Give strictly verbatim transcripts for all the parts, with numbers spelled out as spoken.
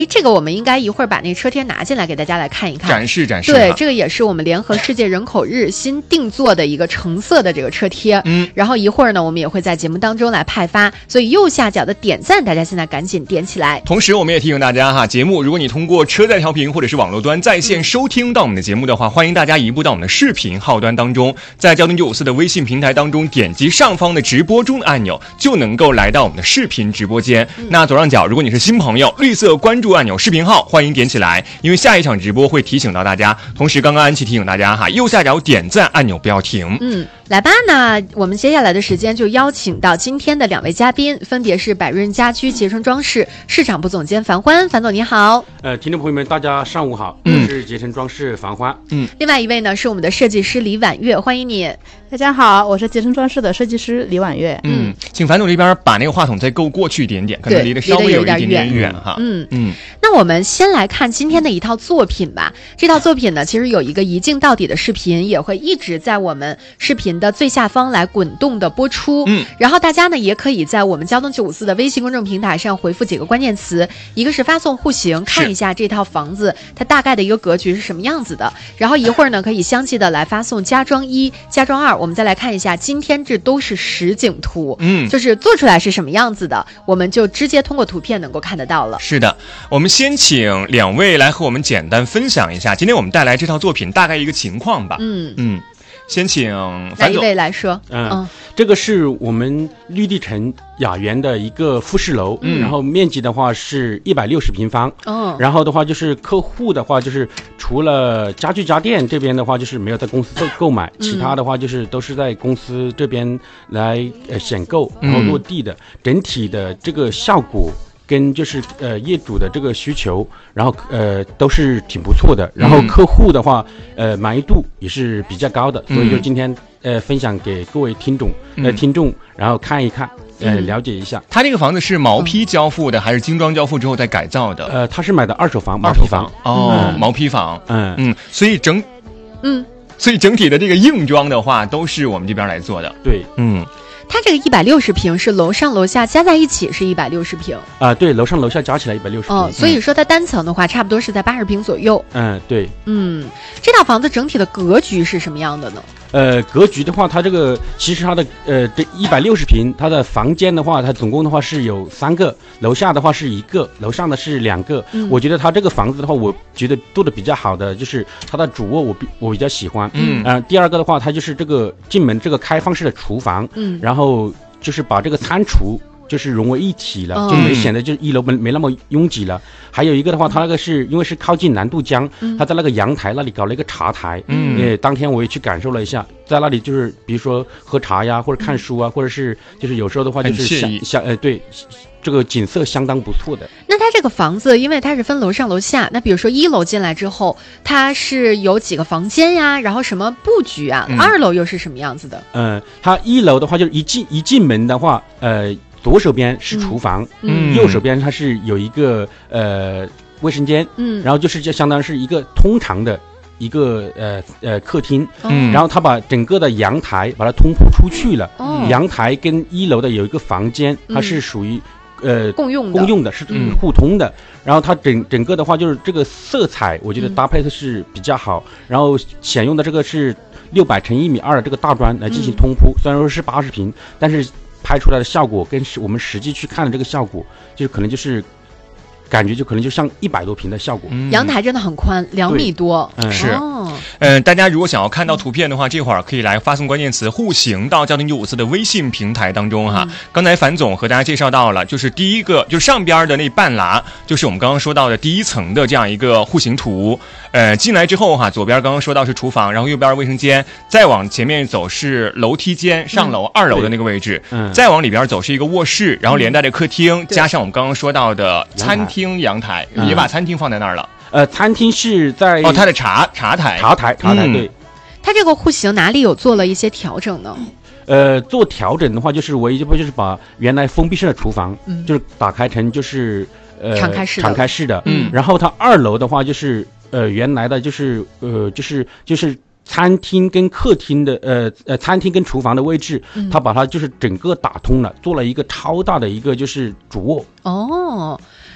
这个我们应该一会儿把那车贴拿进来给大家来看一看， 展示展示。 对，这个也是我们联合世界人口日新定做的一个橙色的这个车贴。 嗯， 然后一会儿呢，我们也会在节目当中来派发，所以右下角的点赞，大家现在赶紧点起来。 同时，我们也提醒大家哈，节目如果你通过车载调频或者是网络端在线收听到我们的节目的话，欢迎大家移步到我们的视频号端当中，在交通九五四的微信平台当中点击上方的直播中的按钮，就能够来到我们的视频直播间。嗯、那左上角，如果你是新朋友，绿色关注按钮视频号。欢迎点起来，因为下一场直播会提醒到大家。同时，刚刚安琪提醒大家哈，右下角点赞按钮不要停。 嗯，来吧，那我们接下来的时间就邀请到今天的两位嘉宾，分别是百润家居捷成装饰市场部总监樊欢，樊总你好。 呃，听众朋友们，大家上午好，我是捷成装饰樊欢。 嗯，另外一位呢是我们的设计师李婉月，欢迎你。 大家好，我是捷成装饰的设计师李婉月。 嗯，请樊总这边把那个话筒再够过去一点点，可能离得稍微有一点点远哈。 嗯嗯，那我们先来看今天的一套作品吧。这套作品呢，其实有一个一镜到底的视频，也会一直在我们视频的最下方来滚动的播出。嗯，然后大家呢也可以在我们交通九五四的微信公众平台上回复几个关键词，一个是发送户型，看一下这套房子它大概的一个格局是什么样子的。然后一会儿呢可以相继的来发送家装一、家装二，我们再来看一下今天这都是实景图，嗯，就是做出来是什么样子的，我们就直接通过图片能够看得到了。 是的，我们先请两位来和我们简单分享一下今天我们带来这套作品大概一个情况吧。嗯嗯，先请樊总哪一位来说。 嗯，嗯这个是我们绿地城雅园的一个复式楼，嗯，然后面积的话是一百六十平方。哦，然后的话就是客户的话就是除了家具家电这边的话就是没有在公司购购买，嗯，其他的话就是都是在公司这边来呃选购，然后落地的，嗯，整体的这个效果跟就是呃业主的这个需求，然后呃都是挺不错的，然后客户的话呃满意度也是比较高的，所以就今天呃分享给各位听众呃听众，然后看一看。呃，了解一下， 他这个房子是毛坯交付的，还是精装交付之后再改造的？ 呃，他是买的二手房，毛坯房。 哦，嗯，毛坯房。嗯嗯，所以整， 嗯， 所以整体的这个硬装的话，都是我们这边来做的。 对， 嗯。 它这个一百六十平是楼上楼下加在一起是一百六十平啊，呃，对，楼上楼下加起来一百六十平。 哦，所以说它单层的话，差不多是在八十平左右。 嗯，对。 嗯，这套房子整体的格局是什么样的呢？ 呃，格局的话，它这个其实它的呃这一百六十平，它的房间的话，它总共的话是有三个，楼下的话是一个，楼上的是两个。嗯，我觉得它这个房子的话，我觉得做的比较好的就是它的主卧我，我比我比较喜欢。嗯，呃，第二个的话，它就是这个进门这个开放式的厨房。嗯，然后就是把这个餐厨就是融为一体了，就没显得就一楼没没那么拥挤了。还有一个的话，它那个是因为是靠近南渡江，它在那个阳台那里搞了一个茶台。嗯，呃，当天我也去感受了一下，在那里就是比如说喝茶呀，或者看书啊，或者是就是有时候的话就是相相呃对。这个景色相当不错的。 那它这个房子，因为它是分楼上楼下，那比如说一楼进来之后，它是有几个房间呀，然后什么布局啊？嗯、二楼又是什么样子的？ 嗯、呃，它一楼的话就是一进一进门的话，呃，左手边是厨房，嗯，右手边它是有一个呃卫生间，嗯，然后就是就相当于是一个通常的。一个呃呃客厅，嗯，然后他把整个的阳台把它通铺出去了，哦，阳台跟一楼的有一个房间，它是属于。呃， 共用的共用的是互通的，嗯、然后它整整个的话就是这个色彩，我觉得搭配的是比较好，嗯、然后选用的这个是六百乘一米二的这个大砖来进行通铺，嗯、虽然说是八十平，但是拍出来的效果跟我们实际去看的这个效果，就是可能就是感觉就可能就像一百多平的效果。 嗯、阳台真的很宽，两米多， 嗯、 是。嗯、呃，大家如果想要看到图片的话，这会儿可以来发送关键词户型到交通九五四的微信平台当中哈。嗯、刚才樊总和大家介绍到了，就是第一个，就是上边的那半拉，就是我们刚刚说到的第一层的这样一个户型图。呃，进来之后哈，左边刚刚说到是厨房，然后右边卫生间，再往前面走是楼梯间，上楼、嗯、二楼的那个位置，嗯，再往里边走是一个卧室，然后连带着客厅，嗯、加上我们刚刚说到的餐厅阳台，嗯、也把餐厅放在那儿了。 呃，餐厅是在哦，它的茶茶台， 茶台，茶台，对。 它这个户型哪里有做了一些调整呢？ 呃，做调整的话，就是唯一不就是把原来封闭式的厨房，嗯，就是打开成就是呃敞开式的， 敞开式的，嗯。然后它二楼的话，就是呃原来的就是呃就是就是餐厅跟客厅的呃呃餐厅跟厨房的位置，嗯、它把它就是整个打通了，做了一个超大的一个就是主卧。 哦。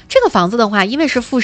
这个房子的话，因为是复